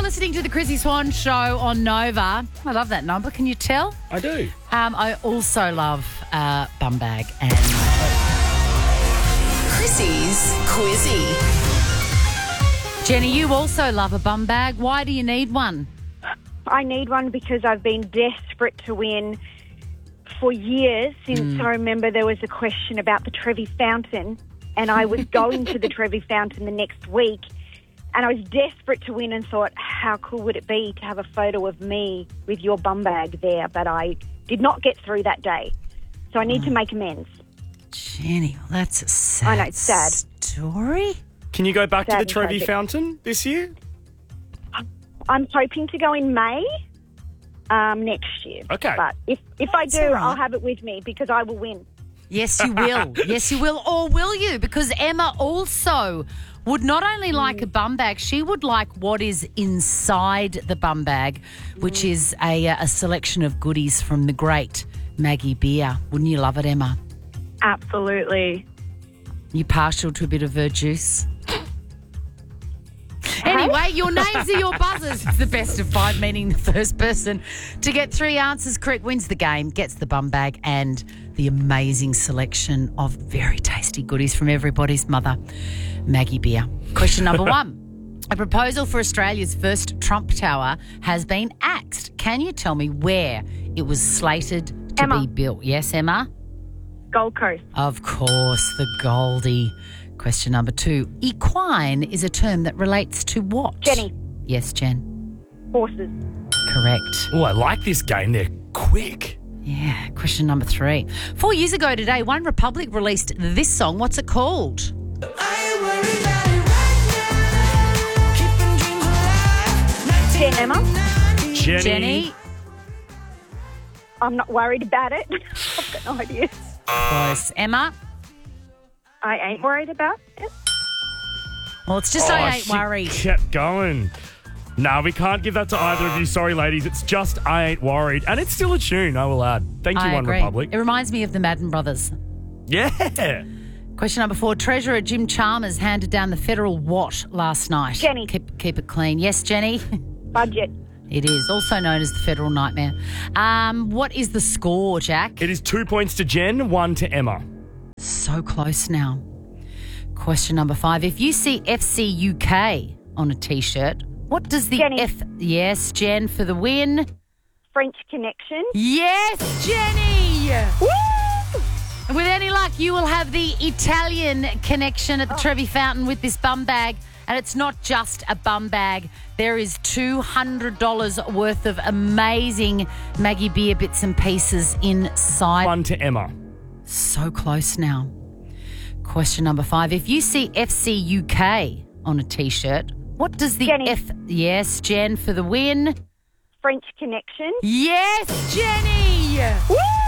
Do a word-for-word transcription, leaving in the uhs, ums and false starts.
listening to the Chrissy Swan Show on Nova. I love that number. Can you tell? I do. Um, I also love uh, bum bag and Chrissy's Quizzy. Jenny, you also love a bum bag. Why do you need one? I need one because I've been desperate to win for years since Mm. I remember there was a question about the Trevi Fountain, and I was going to the Trevi Fountain the next week, and I was desperate to win and thought, how cool would it be to have a photo of me with your bum bag there? But I did not get through that day, so I need to make amends. Jenny, well, that's a sad I know, it's sad. story. Can you go back Sad to the and Trevi tragic. Fountain this year? I'm hoping to go in May um, next year. Okay. But if, if I That's do, all right. I'll have it with me because I will win. Yes, you will. Yes, you will. Or will you? Because Emma also would not only like a bum bag, she would like what is inside the bum bag, which is a, a selection of goodies from the great Maggie Beer. Wouldn't you love it, Emma? Absolutely. You partial to a bit of her juice? Anyway, your names are your buzzers. It's the best of five, meaning the first person to get three answers correct wins the game, gets the bum bag and the amazing selection of very tasty goodies from everybody's mother, Maggie Beer. Question number one. A proposal for Australia's first Trump Tower has been axed. Can you tell me where it was slated to Emma. be built? Yes, Emma? Gold Coast. Of course, the Goldie. Question number two. Equine is a term that relates to what? Jenny. Yes, Jen. Horses. Correct. Oh, I like this game. They're quick. Yeah. Question number three. Four years ago today, One Republic released this song. What's it called? Jen, Emma. Jenny. Jenny. I'm not worried about it. I've got no idea. Close. Emma. I ain't worried about it. Well, it's just Oh, I ain't she worried. kept going. No, we can't give that to either of you. Sorry, ladies. It's just I ain't worried. And it's still a tune, I will add. Thank you, I One agree. Republic. It reminds me of the Madden Brothers. Yeah. Question number four. Treasurer Jim Chalmers handed down the federal what last night? Jenny. Keep, keep it clean. Yes, Jenny? Budget. It is, also known as the federal nightmare. Um, what is the score, Jack? It is two points to Jen, one to Emma. So close now. Question number five. If you see F C U K on a T-shirt, what does the Jenny. F... Yes, Jen, for the win. French Connection. Yes, Jenny! Woo! With any luck, you will have the Italian connection at the Trevi Fountain with this bum bag. And it's not just a bum bag. There is two hundred dollars worth of amazing Maggie Beer bits and pieces inside. One to Emma. So close now. Question number five. If you see F C U K on a T-shirt, what does the Jenny. F... Yes, Jen, for the win. French Connection. Yes, Jenny! Woo!